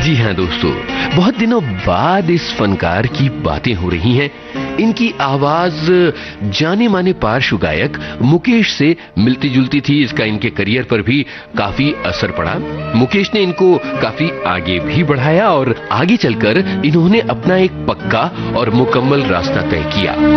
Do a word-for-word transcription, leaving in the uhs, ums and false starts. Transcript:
जी हाँ दोस्तों, बहुत दिनों बाद इस फनकार की बातें हो रही हैं। इनकी आवाज जाने माने पार्श्व गायक मुकेश से मिलती जुलती थी। इसका इनके करियर पर भी काफी असर पड़ा। मुकेश ने इनको काफी आगे भी बढ़ाया और आगे चलकर इन्होंने अपना एक पक्का और मुकम्मल रास्ता तय किया।